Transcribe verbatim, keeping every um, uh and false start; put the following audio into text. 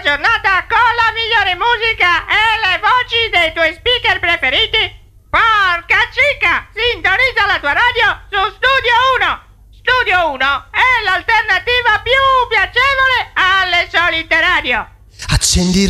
giornata con la migliore musica e le voci dei tuoi speaker preferiti? Porca cica! Sintonizza la tua radio su Studio uno! Studio uno è l'alternativa più piacevole alle solite radio! Accendi